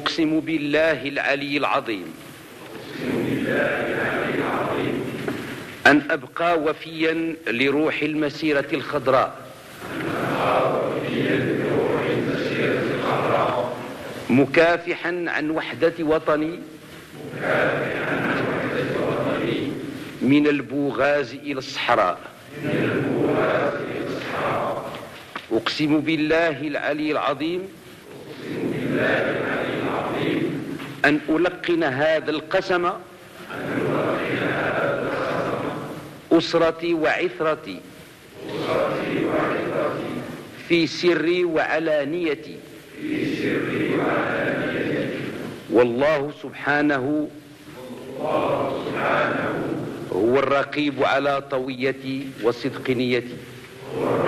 أقسم بالله العلي العظيم أن أبقى وفيا لروح المسيرة الخضراء مكافحا عن وحدة وطني من البوغاز إلى الصحراء. أقسم بالله العلي العظيم أن ألقن هذا القسم أسرتي وعثرتي في سري وعلانيتي، والله سبحانه هو الرقيب على طويتي وصدق نيتي.